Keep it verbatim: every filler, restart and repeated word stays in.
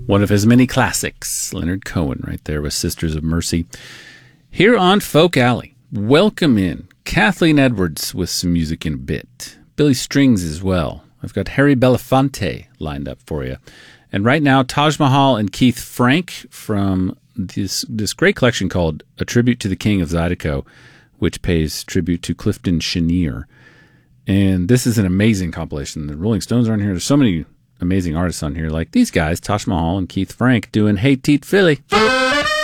One of his many classics, Leonard Cohen right there with Sisters of Mercy. Here on Folk Alley, welcome in Kathleen Edwards with some music in a bit. Billy Strings as well. I've got Harry Belafonte lined up for you. And right now, Taj Mahal and Keith Frank from this this great collection called A Tribute to the King of Zydeco, which pays tribute to Clifton Chenier. And this is an amazing compilation. The Rolling Stones are on here. There's so many amazing artists on here, like these guys, Taj Mahal and Keith Frank, doing Hey Teet Philly.